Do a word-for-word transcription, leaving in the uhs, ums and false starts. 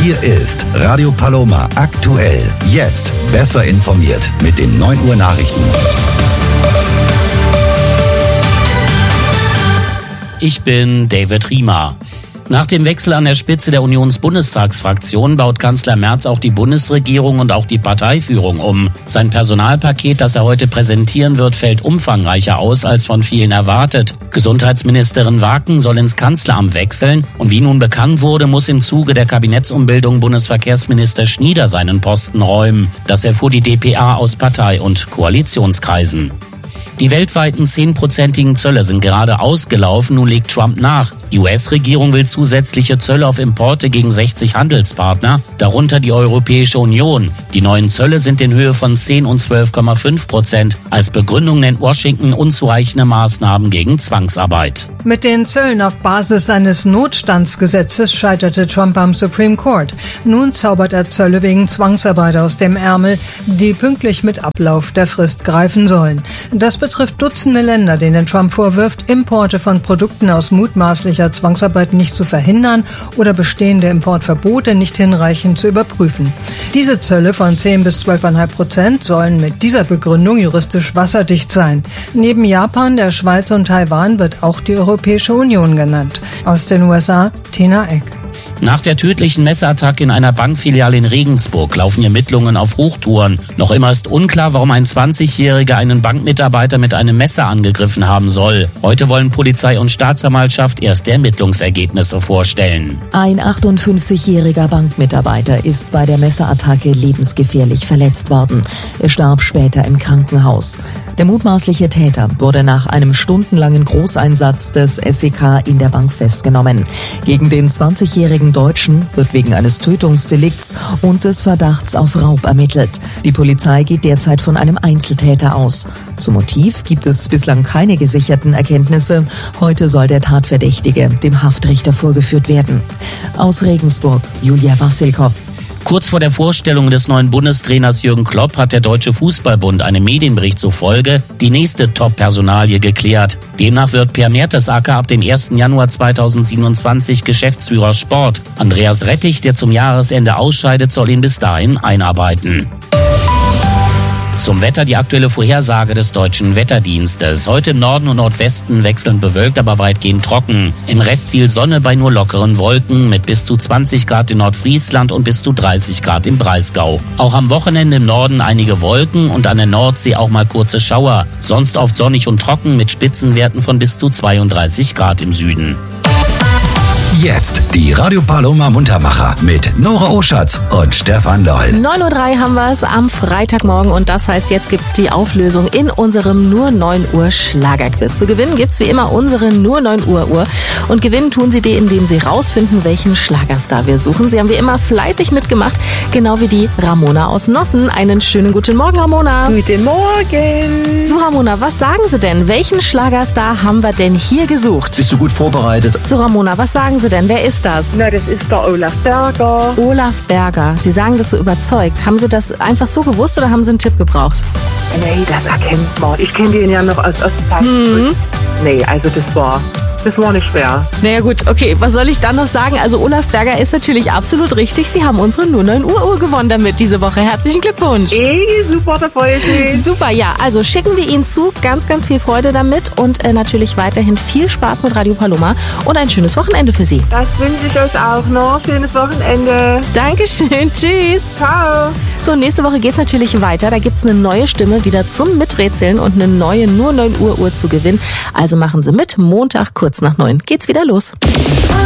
Hier ist Radio Paloma aktuell. Jetzt besser informiert mit den neun Uhr Nachrichten. Ich bin David Riemer. Nach dem Wechsel an der Spitze der Unionsbundestagsfraktion baut Kanzler Merz auch die Bundesregierung und auch die Parteiführung um. Sein Personalpaket, das er heute präsentieren wird, fällt umfangreicher aus als von vielen erwartet. Gesundheitsministerin Waken soll ins Kanzleramt wechseln und wie nun bekannt wurde, muss im Zuge der Kabinettsumbildung Bundesverkehrsminister Schnieder seinen Posten räumen. Das erfuhr die D P A aus Partei- und Koalitionskreisen. Die weltweiten zehnprozentigen Zölle sind gerade ausgelaufen, nun legt Trump nach. Die U S-Regierung will zusätzliche Zölle auf Importe gegen sechzig Handelspartner, darunter die Europäische Union. Die neuen Zölle sind in Höhe von zehn und zwölf Komma fünf Prozent. Als Begründung nennt Washington unzureichende Maßnahmen gegen Zwangsarbeit. Mit den Zöllen auf Basis eines Notstandsgesetzes scheiterte Trump am Supreme Court. Nun zaubert er Zölle wegen Zwangsarbeit aus dem Ärmel, die pünktlich mit Ablauf der Frist greifen sollen. Das betrifft Dutzende Länder, denen Trump vorwirft, Importe von Produkten aus mutmaßlicher Zwangsarbeit nicht zu verhindern oder bestehende Importverbote nicht hinreichend zu überprüfen. Diese Zölle von zehn bis zwölf Komma fünf Prozent sollen mit dieser Begründung juristisch wasserdicht sein. Neben Japan, der Schweiz und Taiwan wird auch die Europäische Union genannt. Aus den U S A, Tina Eck. Nach der tödlichen Messerattacke in einer Bankfiliale in Regensburg laufen Ermittlungen auf Hochtouren. Noch immer ist unklar, warum ein zwanzigjähriger einen Bankmitarbeiter mit einem Messer angegriffen haben soll. Heute wollen Polizei und Staatsanwaltschaft erste Ermittlungsergebnisse vorstellen. Ein achtundfünfzigjähriger Bankmitarbeiter ist bei der Messerattacke lebensgefährlich verletzt worden. Er starb später im Krankenhaus. Der mutmaßliche Täter wurde nach einem stundenlangen Großeinsatz des S E K in der Bank festgenommen. Gegen den zwanzigjährigen Deutschen wird wegen eines Tötungsdelikts und des Verdachts auf Raub ermittelt. Die Polizei geht derzeit von einem Einzeltäter aus. Zum Motiv gibt es bislang keine gesicherten Erkenntnisse. Heute soll der Tatverdächtige dem Haftrichter vorgeführt werden. Aus Regensburg, Julia Wassilkow. Kurz vor der Vorstellung des neuen Bundestrainers Jürgen Klopp hat der Deutsche Fußballbund einem Medienbericht zufolge die nächste Top-Personalie geklärt. Demnach wird Per Mertesacker ab dem ersten Januar zweitausendsiebenundzwanzig Geschäftsführer Sport. Andreas Rettich, der zum Jahresende ausscheidet, soll ihn bis dahin einarbeiten. Zum Wetter die aktuelle Vorhersage des Deutschen Wetterdienstes. Heute im Norden und Nordwesten wechselnd bewölkt, aber weitgehend trocken. Im Rest viel Sonne bei nur lockeren Wolken mit bis zu zwanzig Grad in Nordfriesland und bis zu dreißig Grad im Breisgau. Auch am Wochenende im Norden einige Wolken und an der Nordsee auch mal kurze Schauer. Sonst oft sonnig und trocken mit Spitzenwerten von bis zu zweiunddreißig Grad im Süden. Jetzt die Radio Paloma Muntermacher mit Nora Oschatz und Stefan Loll. neun Uhr drei haben wir es am Freitagmorgen und das heißt, jetzt gibt's die Auflösung in unserem Nur neun Uhr Schlagerquiz. Zu gewinnen gibt's wie immer unsere Nur neun Uhr Uhr und gewinnen tun Sie die, indem Sie rausfinden, welchen Schlagerstar wir suchen. Sie haben wie immer fleißig mitgemacht, genau wie die Ramona aus Nossen. Einen schönen guten Morgen, Ramona. Guten Morgen. So, Ramona, was sagen Sie denn? Welchen Schlagerstar haben wir denn hier gesucht? Bist du gut vorbereitet? So, Ramona, was sagen Sie denn? Wer ist das? Na, das ist der Olaf Berger. Olaf Berger. Sie sagen das so überzeugt. Haben Sie das einfach so gewusst oder haben Sie einen Tipp gebraucht? Nee, das erkennt man. Ich kenne den ja noch aus Ostzeit. Mhm. Nee, also das war... Das war nicht schwer. Naja gut, okay, was soll ich dann noch sagen? Also Olaf Berger ist natürlich absolut richtig. Sie haben unsere Nur neun Uhr Uhr gewonnen damit diese Woche. Herzlichen Glückwunsch. Ey, super, da freue ich mich. Super, ja. Also schicken wir Ihnen zu. Ganz, ganz viel Freude damit und äh, natürlich weiterhin viel Spaß mit Radio Paloma und ein schönes Wochenende für Sie. Das wünsche ich euch auch noch. Schönes Wochenende. Dankeschön. Tschüss. Ciao. So, nächste Woche geht's natürlich weiter. Da gibt's eine neue Stimme wieder zum Miträtseln und eine neue Nur neun Uhr Uhr zu gewinnen. Also machen Sie mit. Montag kurz nach neun geht's wieder los.